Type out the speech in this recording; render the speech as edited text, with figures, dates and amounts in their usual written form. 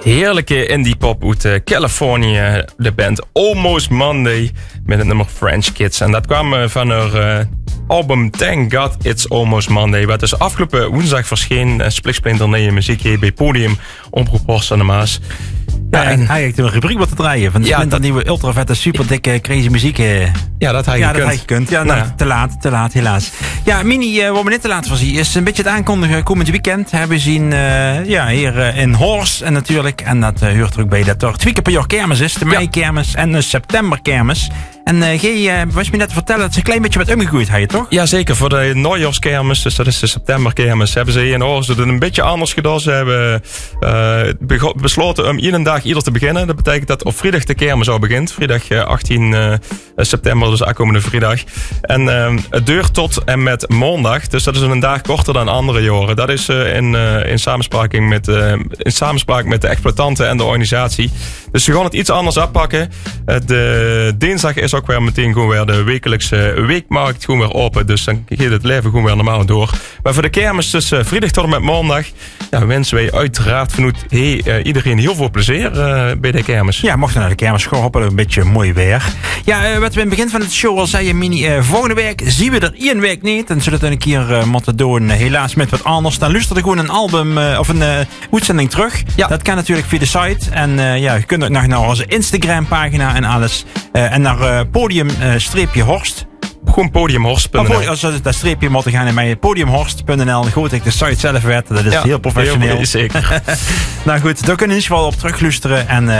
Heerlijke indie pop uit Californië. De band Almost Monday met het nummer French Kids. En dat kwam van haar album Thank God It's Almost Monday. Wat dus afgelopen woensdag verscheen. Spliksplinter nieuwe muziek bij Podium Omroep Horst aan de Maas. Ja, en hij heeft een rubriek wat te draaien. Van de nieuwe ultra vette, super dikke, crazy muziek. Ja, dat had je gekund. Ja, nou, te laat, helaas. Ja, Mini, waar we niet te laat voor zien, is een beetje het aankondigen. Komend weekend hebben we zien hier in Horst en natuurlijk. En dat hoort er ook bij dat er 2 keer per jaar kermis is. De meikermis en de septemberkermis. En was me net te vertellen dat ze een klein beetje wat omgegroeid hadden, toch? Ja, zeker. Voor de Nieuwjaarskermis, dus dat is de septemberkermis, hebben ze hier in Horst een beetje anders gedaan. Ze hebben besloten om één dag ieder te beginnen. Dat betekent dat op vrijdag de kermis al begint. Vrijdag 18 september, dus aankomende vrijdag. En het duurt tot en met maandag. Dus dat is een dag korter dan andere jaren. Dat is in samenspraak met de exploitanten en de organisatie. Dus ze gaan het iets anders afpakken. De dinsdag is ook weer meteen gewoon weer de wekelijkse weekmarkt gewoon weer open. Dus dan gaat het leven gewoon weer normaal door. Maar voor de kermis tussen vrijdag tot en met maandag wensen wij uiteraard vanuit iedereen heel veel plezier bij de kermis. Ja, mocht je naar de kermis gaan, hopen een beetje mooi weer. Ja, wat we in het begin van het show al zeiden, Mini, volgende week zien we er 1 week niet. En zullen we het een keer moeten doen, helaas met wat anders. Dan luister je gewoon een album of een uitzending terug. Ja. Dat kan natuurlijk via de site. En je kunt ook nog naar onze Instagram pagina en alles. En naar podium-horst. Gewoon podiumhorst.nl. Als we dat streepje moeten gaan in mijn podiumhorst.nl, dan gooi ik de site zelf uit. Dat is heel professioneel. Heel zeker. Nou goed, daar kunnen we in ieder geval op terugluisteren. En